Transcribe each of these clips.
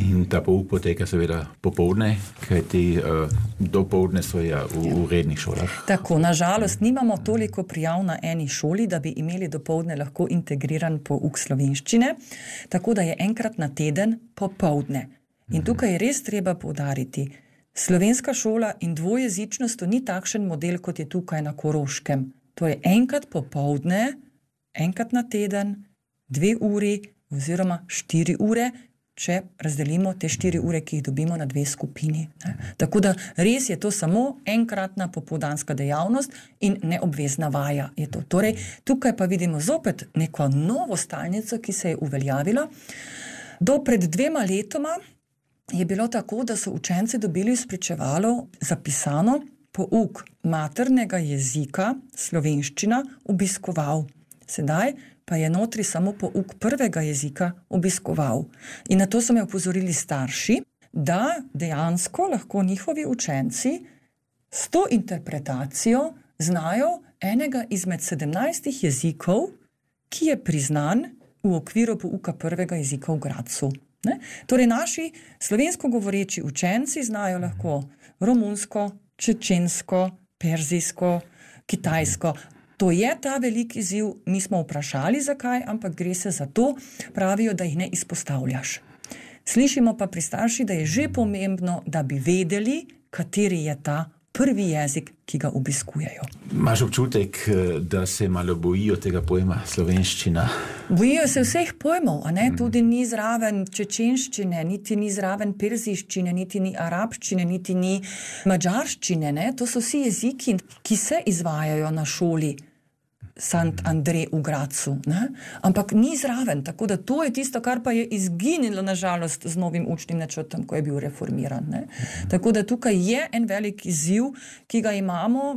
In ta pouk poteka seveda popoldne, kajti dopoldne so v rednih šolah. Tako, nažalost, nimamo toliko prijav na eni šoli, da bi imeli dopoldne lahko integriran pouk slovenščine, tako da je enkrat na teden popoldne. In tukaj je res treba poudariti, slovenska šola in dvojezičnost to ni takšen model, kot je tukaj na Koroškem. To je enkrat popoldne, enkrat na teden, 2 uri oziroma 4 ure, če razdelimo te 4 ure, ki jih dobimo na 2 skupini. Tako da res je to samo enkratna popoldanska dejavnost in neobvezna vaja je to. Torej, tukaj pa vidimo zopet neko novo stalnico, ki se je uveljavila. Do pred 2 letoma je bilo tako, da so učenci dobili v spričevalu zapisano pouk maternega jezika, slovenščina, obiskoval. Sedaj pa je notri samo pouk prvega jezika obiskoval. In na to so me opozorili starši, da dejansko lahko njihovi učenci s to interpretacijo znajo enega izmed 17 jezikov, ki je priznan v okviru pouka prvega jezika v Gradcu. Ne? Torej, naši slovensko govoreči učenci znajo lahko romunsko, čečensko, perzijsko, kitajsko. To je ta veliki izziv, mi smo vprašali zakaj, ampak gre se za to, pravijo, da jih ne izpostavljaš. Slišimo pa pri starši, da je že pomembno, da bi vedeli, kateri je ta prvi jezik, ki ga obiskujejo. Imaš občutek, da se malo bojijo tega pojma slovenščina? Bojijo se vseh pojmov, a ne? Tudi ni zraven čečenščine, niti ni zraven perzijščine, niti ni arabščine, niti ni madžarščine, ne? To so vsi jeziki, ki se izvajajo na šoli Sant Andrej v Gradcu, ne? Ampak ni zraven, tako da to je tisto, kar pa je izginilo nažalost z novim učnim načrtom, ko je bil reformiran, ne? Tako da tukaj je en velik izziv, ki ga imamo,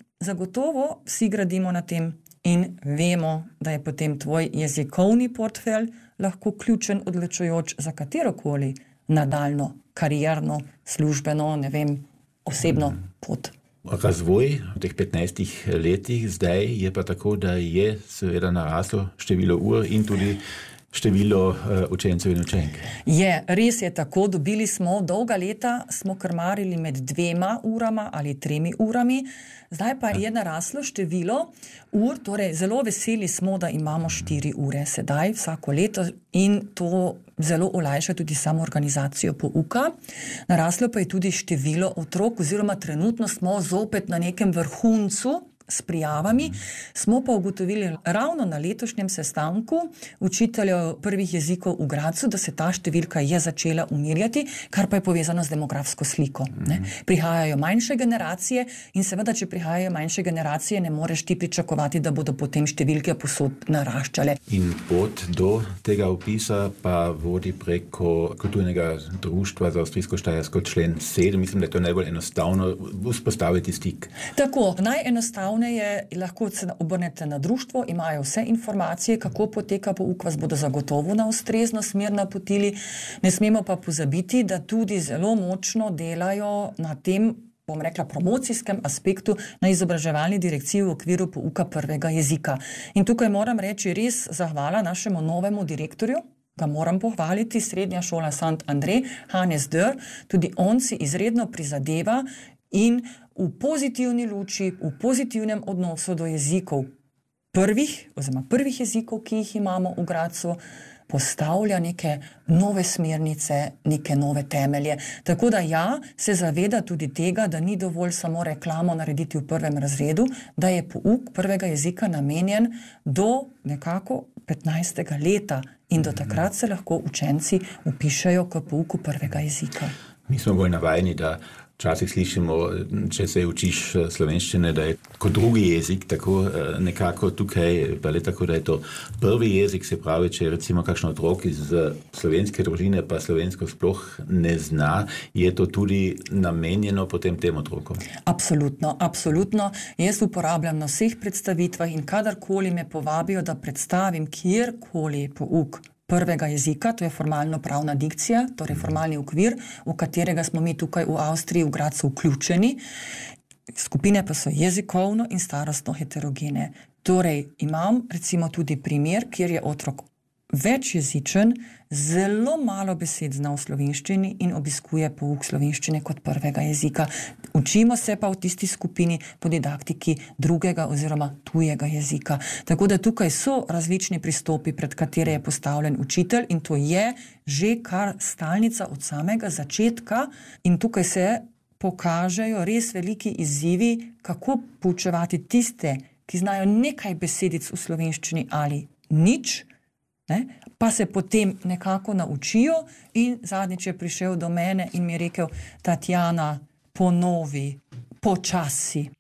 zagotovo vsi gradimo na tem in vemo, da je potem tvoj jezikovni portfelj lahko ključen, odločujoč za katerokoli nadaljno, karierno, službeno, ne vem, osebno pot. Razvoj v teh 15 letih zdaj je pa tako, da je seveda naraslo število ur in tudi število učencev in učenk. Je, res je tako, dobili smo, dolga leta smo krmarili med 2 urama ali 3 urami, zdaj pa je naraslo število ur, torej zelo veseli smo, da imamo 4 ure sedaj, vsako leto in to zelo olajša tudi samo organizacijo pouka. Naraslo pa je tudi število otrok, oziroma trenutno smo zopet na nekem vrhuncu s prijavami, smo pa ugotovili ravno na letošnjem sestanku učiteljev prvih jezikov v Gradcu, da se ta številka je začela umirjati, kar pa je povezano z demografsko sliko. Ne? Prihajajo manjše generacije in seveda, če prihajajo manjše generacije, ne moreš ti pričakovati, da bodo potem številke posod naraščale. In pot do tega vpisa pa vodi preko kulturnega društva za avstrijsko-štajersko člen 7. Mislim, da je to najbolj enostavno vzpostaviti stik. Tako, najenostavnejše lahko se obrnete na društvo, imajo vse informacije, kako poteka pouk, vas bodo zagotovo na ustrezno smer napotili. Ne smemo pa pozabiti, da tudi zelo močno delajo na tem, bom rekla, promocijskem aspektu na izobraževalni direkciji v okviru pouka prvega jezika. In tukaj moram reči res zahvala našemu novemu direktorju, ga moram pohvaliti, Srednja šola Sant Andrej, Hannes Dörr, tudi on si izredno prizadeva in v pozitivni luči, v pozitivnem odnosu do jezikov prvih jezikov, ki jih imamo v Gradcu, postavlja neke nove smernice, neke nove temelje. Tako da ja, se zaveda tudi tega, da ni dovolj samo reklamo narediti v 1. razredu, da je pouk prvega jezika namenjen do nekako 15. leta in do takrat se lahko učenci vpišejo k pouku prvega jezika. Mi smo bolj navajeni, da včasih slišimo, če se učiš slovenščine, da je kot drugi jezik, tako nekako tukaj, pa le tako, da je to prvi jezik, se pravi, če recimo kakšen otrok iz slovenske družine pa slovensko sploh ne zna, je to tudi namenjeno potem tem otrokom? Absolutno, absolutno. Jaz uporabljam na vseh predstavitvah in kadarkoli me povabijo, da predstavim kjerkoli pouk prvega jezika, to je formalno-pravna dikcija, torej formalni okvir, v katerega smo mi tukaj v Avstriji, v Gradcu vključeni. Skupine pa so jezikovno in starostno heterogene. Torej, imam recimo tudi primer, kjer je otrok večjezičen, zelo malo besed zna v slovenščini in obiskuje pouk slovenščine kot prvega jezika. Učimo se pa v tisti skupini po didaktiki drugega oziroma tujega jezika. Tako da tukaj so različni pristopi, pred katere je postavljen učitelj, in to je že kar stalnica od samega začetka, in tukaj se pokažejo res veliki izzivi, kako poučevati tiste, ki znajo nekaj besedic v slovenščini ali nič, pa se potem nekako naučijo. In zadnjič je prišel do mene in mi je rekel: Tatjana, ponovi, počasi.